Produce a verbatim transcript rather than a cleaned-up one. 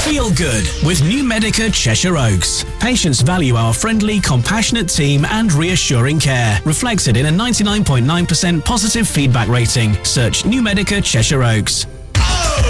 Feel good with New Medica Cheshire Oaks. Patients value our friendly, compassionate team and reassuring care, reflected in a ninety-nine point nine percent positive feedback rating. Search New Medica Cheshire Oaks.